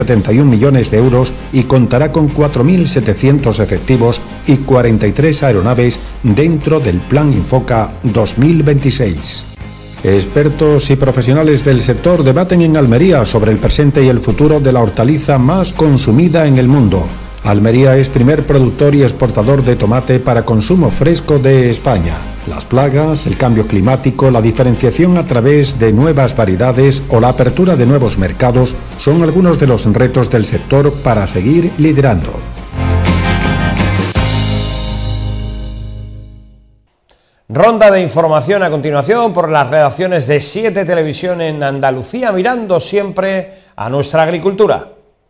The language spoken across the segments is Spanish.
71 millones de euros y contará con 4.700 efectivos y 43 aeronaves dentro del Plan Infoca 2026. Expertos y profesionales del sector debaten en Almería sobre el presente y el futuro de la hortaliza más consumida en el mundo. Almería es primer productor y exportador de tomate para consumo fresco de España. Las plagas, el cambio climático, la diferenciación a través de nuevas variedades o la apertura de nuevos mercados son algunos de los retos del sector para seguir liderando. Ronda de información a continuación por las redacciones de 7 Televisión en Andalucía, mirando siempre a nuestra agricultura.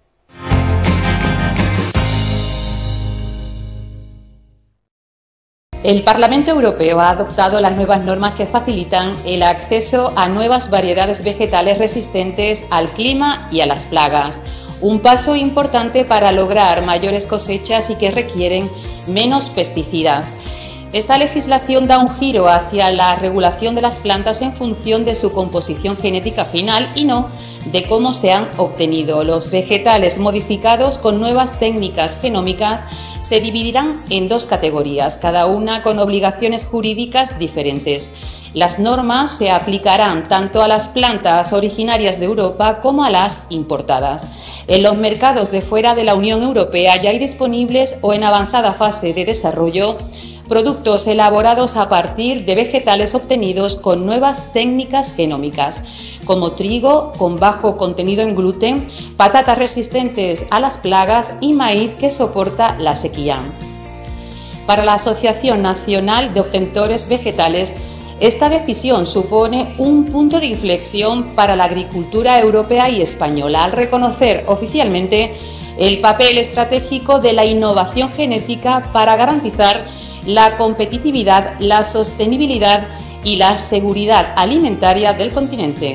El Parlamento Europeo ha adoptado las nuevas normas que facilitan el acceso a nuevas variedades vegetales resistentes al clima y a las plagas. Un paso importante para lograr mayores cosechas y que requieren menos pesticidas. Esta legislación da un giro hacia la regulación de las plantas en función de su composición genética final y no de cómo se han obtenido. Los vegetales modificados con nuevas técnicas genómicas se dividirán en 2 categorías, cada una con obligaciones jurídicas diferentes. Las normas se aplicarán tanto a las plantas originarias de Europa como a las importadas. En los mercados de fuera de la Unión Europea ya hay disponibles o en avanzada fase de desarrollo productos elaborados a partir de vegetales obtenidos con nuevas técnicas genómicas, como trigo con bajo contenido en gluten, patatas resistentes a las plagas y maíz que soporta la sequía. Para la Asociación Nacional de Obtentores Vegetales, esta decisión supone un punto de inflexión para la agricultura europea y española, al reconocer oficialmente el papel estratégico de la innovación genética para garantizar la competitividad, la sostenibilidad y la seguridad alimentaria del continente.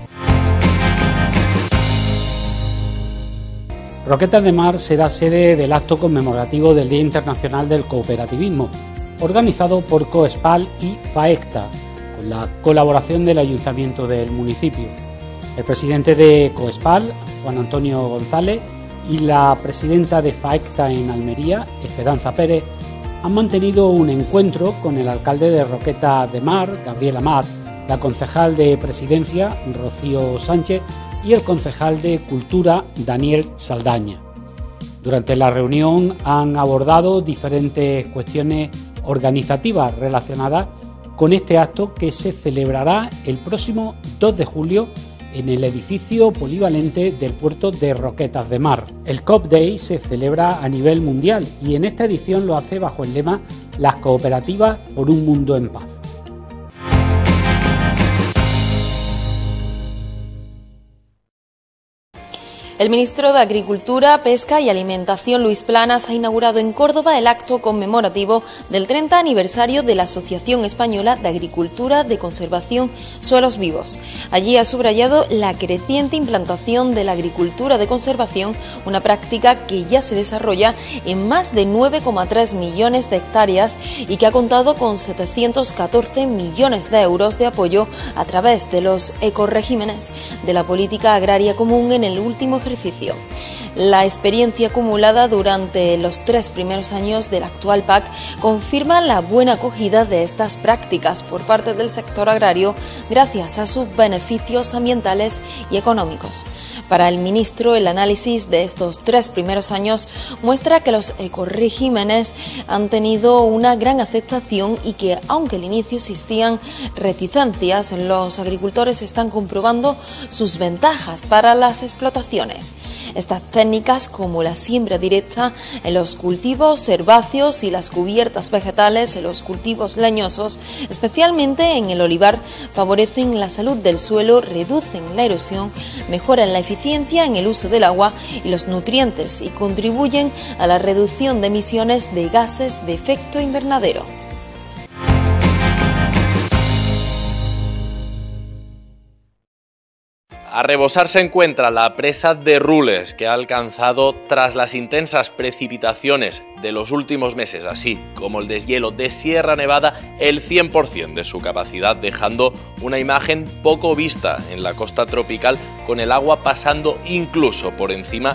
Roquetas de Mar será sede del acto conmemorativo del Día Internacional del Cooperativismo, organizado por Coespal y FAECTA, con la colaboración del Ayuntamiento del municipio. El presidente de Coespal, Juan Antonio González, y la presidenta de FAECTA en Almería, Esperanza Pérez, han mantenido un encuentro con el alcalde de Roquetas de Mar, Gabriel Amat, la concejal de Presidencia, Rocío Sánchez, y el concejal de Cultura, Daniel Saldaña. Durante la reunión han abordado diferentes cuestiones organizativas relacionadas con este acto que se celebrará el próximo 2 de julio en el edificio polivalente del puerto de Roquetas de Mar. El COP Day se celebra a nivel mundial y en esta edición lo hace bajo el lema Las cooperativas por un mundo en paz. El ministro de Agricultura, Pesca y Alimentación, Luis Planas, ha inaugurado en Córdoba el acto conmemorativo del 30 aniversario de la Asociación Española de Agricultura de Conservación Suelos Vivos. Allí ha subrayado la creciente implantación de la agricultura de conservación, una práctica que ya se desarrolla en más de 9,3 millones de hectáreas y que ha contado con 714 millones de euros de apoyo a través de los ecoregímenes de la política agraria común en el último ejercicio. La experiencia acumulada durante los 3 primeros años del actual PAC confirma la buena acogida de estas prácticas por parte del sector agrario gracias a sus beneficios ambientales y económicos. Para el ministro, el análisis de estos 3 primeros años muestra que los ecoregímenes han tenido una gran aceptación y que, aunque al inicio existían reticencias, los agricultores están comprobando sus ventajas para las explotaciones. Estas técnicas, como la siembra directa en los cultivos herbáceos y las cubiertas vegetales en los cultivos leñosos, especialmente en el olivar, favorecen la salud del suelo, reducen la erosión, mejoran la eficiencia en el uso del agua y los nutrientes y contribuyen a la reducción de emisiones de gases de efecto invernadero. A rebosar se encuentra la presa de Rules, que ha alcanzado, tras las intensas precipitaciones de los últimos meses, así como el deshielo de Sierra Nevada, el 100% de su capacidad, dejando una imagen poco vista en la costa tropical, con el agua pasando incluso por encima